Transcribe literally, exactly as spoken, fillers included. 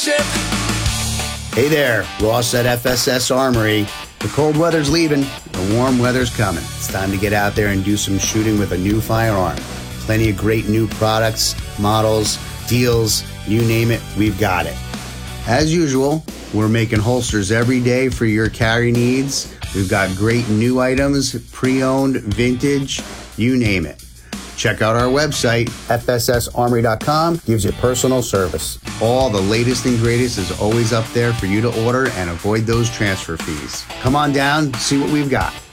ship. Hey there, Ross at F S S Armory. The cold weather's leaving, the warm weather's coming. It's time to get out there and do some shooting with a new firearm. Plenty of great new products, models, deals, you name it, we've got it. As usual, we're making holsters every day for your carry needs. We've got great new items, pre-owned, vintage, you name it. Check out our website, F S S armory dot com. Gives you personal service. All the latest and greatest is always up there for you to order and avoid those transfer fees. Come on down, see what we've got.